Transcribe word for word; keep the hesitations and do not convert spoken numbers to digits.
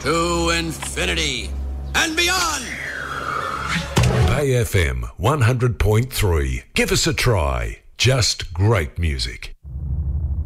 to infinity and beyond. Bay F M one hundred point three. Give us a try. Just great music.